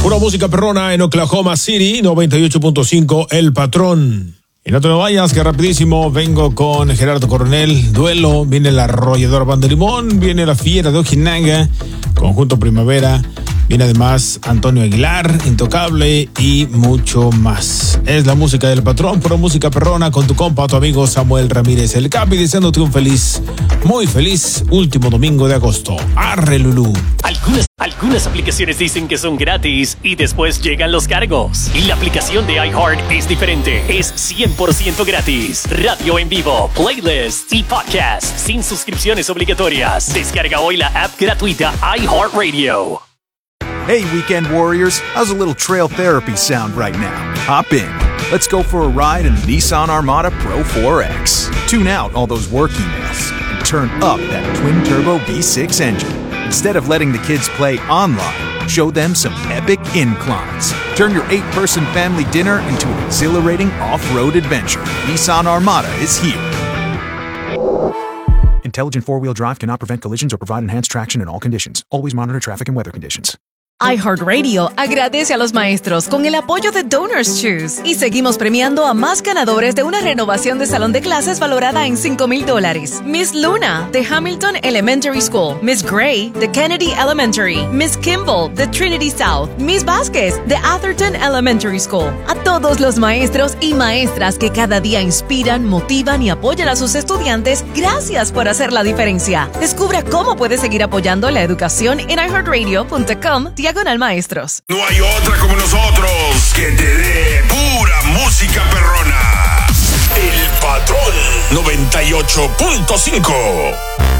Pura música perrona en Oklahoma City, 98.5 El Patrón. Y no te me vayas, que rapidísimo vengo con Gerardo Coronel. Duelo, viene la Arrolladora Banda Limón, viene la Fiera de Ojinaga, Conjunto Primavera, viene además Antonio Aguilar, Intocable y mucho más. Es la música del Patrón, pura música perrona con tu compa, tu amigo Samuel Ramírez, el Capi, deseándote un feliz, muy feliz último domingo de agosto. Arre, Lulú. Algunas aplicaciones dicen que son gratis y después llegan los cargos. Y la aplicación de iHeart es diferente. Es 100% gratis. Radio en vivo, playlists y podcasts sin suscripciones obligatorias. Descarga hoy la app gratuita iHeartRadio. Hey, Weekend Warriors. How's a little trail therapy sound right now? Hop in. Let's go for a ride in the Nissan Armada Pro 4X. Tune out all those work emails and turn up that twin-turbo V6 engine. Instead of letting the kids play online, show them some epic inclines. Turn your 8-person family dinner into an exhilarating off-road adventure. Nissan Armada is here. Intelligent four-wheel drive cannot prevent collisions or provide enhanced traction in all conditions. Always monitor traffic and weather conditions. iHeartRadio agradece a los maestros con el apoyo de Donors Choose y seguimos premiando a más ganadores de una renovación de salón de clases valorada en $5,000. Miss Luna, de Hamilton Elementary School. Miss Gray, de Kennedy Elementary. Miss Kimball, de Trinity South. Miss Vázquez, de Atherton Elementary School. A todos los maestros y maestras que cada día inspiran, motivan y apoyan a sus estudiantes, gracias por hacer la diferencia. Descubra cómo puedes seguir apoyando la educación en iHeartRadio.com/maestros. No hay otra como nosotros que te dé pura música perrona. El Patrón 98.5.